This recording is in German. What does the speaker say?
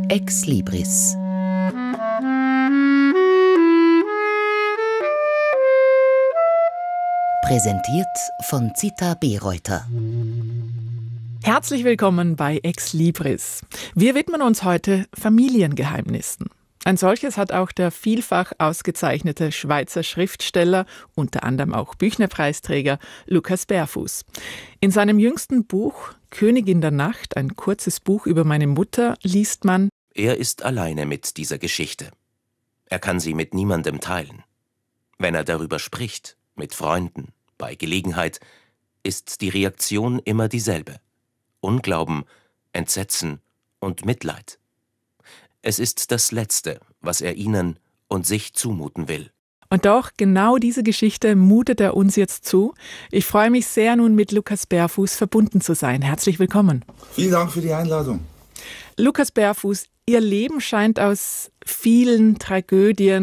Ex Libris. Präsentiert von Zita Bereuter. Herzlich willkommen bei Ex Libris. Wir widmen uns heute Familiengeheimnissen. Ein solches hat auch der vielfach ausgezeichnete Schweizer Schriftsteller, unter anderem auch Büchnerpreisträger, Lukas Berfuß. In seinem jüngsten Buch »Königin der Nacht«, ein kurzes Buch über meine Mutter, liest man: Er ist alleine mit dieser Geschichte. Er kann sie mit niemandem teilen. Wenn er darüber spricht, mit Freunden, bei Gelegenheit, ist die Reaktion immer dieselbe: Unglauben, Entsetzen und Mitleid. Es ist das Letzte, was er ihnen und sich zumuten will. Und doch, genau diese Geschichte mutet er uns jetzt zu. Ich freue mich sehr, nun mit Lukas Berfuß verbunden zu sein. Herzlich willkommen. Vielen Dank für die Einladung. Lukas Berfuß, Ihr Leben scheint aus vielen Tragödien